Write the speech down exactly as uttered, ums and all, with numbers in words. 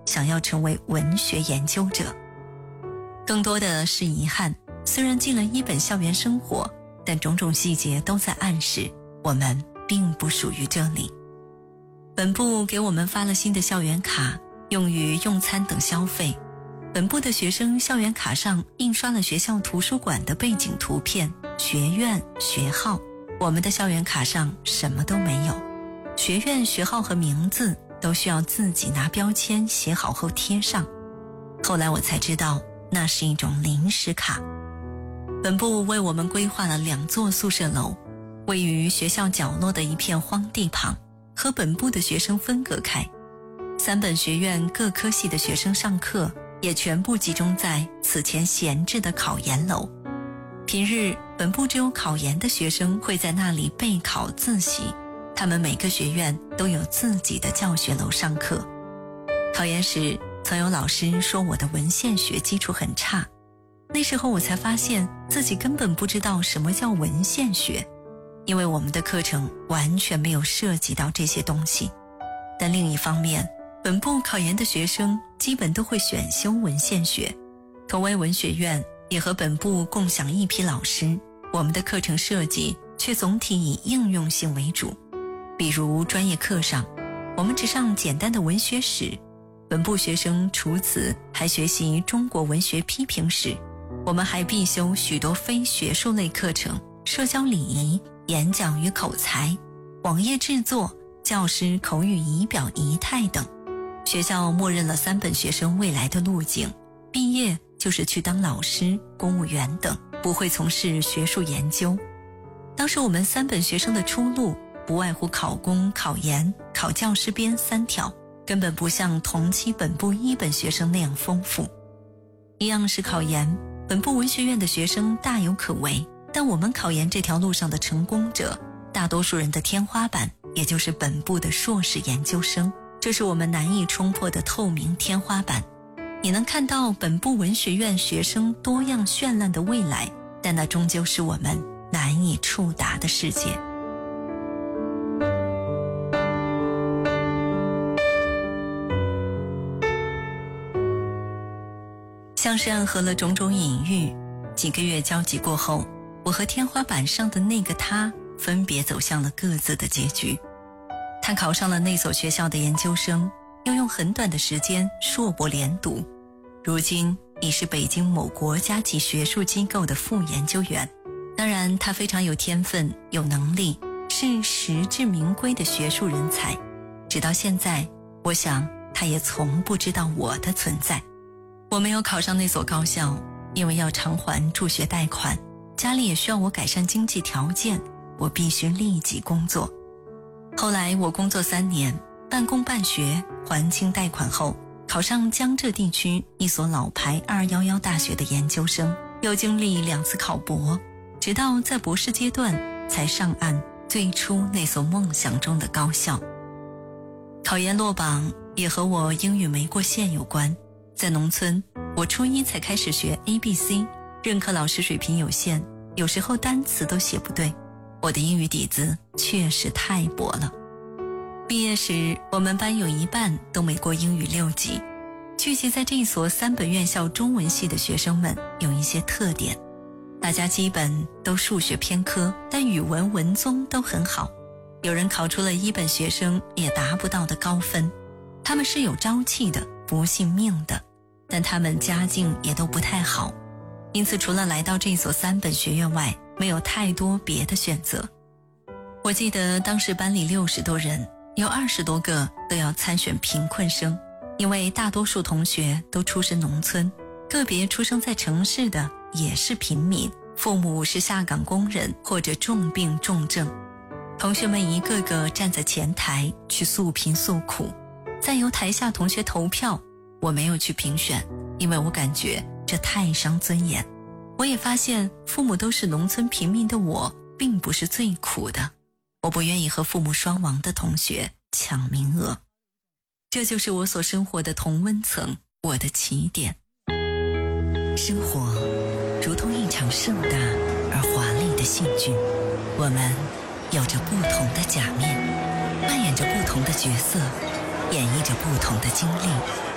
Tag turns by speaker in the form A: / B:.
A: 想要成为文学研究者。更多的是遗憾，虽然进了一本校园生活，但种种细节都在暗示我们并不属于这里。本部给我们发了新的校园卡，用于用餐等消费。本部的学生校园卡上印刷了学校图书馆的背景图片、学院、学号。我们的校园卡上什么都没有，学院、学号和名字都需要自己拿标签写好后贴上。后来我才知道，那是一种临时卡。本部为我们规划了两座宿舍楼，位于学校角落的一片荒地旁，和本部的学生分隔开。三本学院各科系的学生上课也全部集中在此前闲置的考研楼。平日本部只有考研的学生会在那里备考自习，他们每个学院都有自己的教学楼上课。考研时曾有老师说我的文献学基础很差，那时候我才发现自己根本不知道什么叫文献学，因为我们的课程完全没有涉及到这些东西。但另一方面，本部考研的学生基本都会选修文献学，同为文学院，也和本部共享一批老师，我们的课程设计却总体以应用性为主。比如专业课上，我们只上简单的文学史，本部学生除此还学习中国文学批评史。我们还必修许多非学术类课程，社交礼仪、演讲与口才、网页制作、教师口语仪表仪态等。学校默认了三本学生未来的路径，毕业就是去当老师、公务员等，不会从事学术研究。当时我们三本学生的出路不外乎考公、考研、考教师编三条，根本不像同期本部一本学生那样丰富。一样是考研，本部文学院的学生大有可为，但我们考研这条路上的成功者，大多数人的天花板也就是本部的硕士研究生，这是我们难以冲破的透明天花板。你能看到本部文学院学生多样绚烂的未来，但那终究是我们难以触达的世界。像是暗合了种种隐喻，几个月交集过后，我和天花板上的那个他分别走向了各自的结局。他考上了那所学校的研究生，又用很短的时间硕博连读，如今已是北京某国家级学术机构的副研究员。当然他非常有天分，有能力，是实至名归的学术人才。直到现在，我想他也从不知道我的存在。我没有考上那所高校，因为要偿还助学贷款，家里也需要我改善经济条件，我必须立即工作。后来我工作三年，半工半学，还清贷款后，考上江浙地区一所老牌二一一大学的研究生，又经历两次考博，直到在博士阶段才上岸最初那所梦想中的高校。考研落榜也和我英语没过线有关。在农村，我初一才开始学 A B C， 任课老师水平有限，有时候单词都写不对，我的英语底子确实太薄了。毕业时，我们班有一半都没过英语六级。聚集在这所三本院校中文系的学生们有一些特点，大家基本都数学偏科，但语文文综都很好，有人考出了一本学生也达不到的高分。他们是有朝气的，不信命的，但他们家境也都不太好，因此除了来到这所三本学院外，没有太多别的选择。我记得当时班里六十多人，有二十多个都要参选贫困生，因为大多数同学都出身农村，个别出生在城市的也是平民，父母是下岗工人或者重病重症。同学们一个个站在前台去诉贫诉苦，再由台下同学投票。我没有去评选，因为我感觉这太伤尊严。我也发现父母都是农村平民的我并不是最苦的，我不愿意和父母双亡的同学抢名额。这就是我所生活的同温层，我的起点。生活如同一场盛大而华丽的戏剧，我们有着不同的假面，扮演着不同的角色，演绎着不同的经历。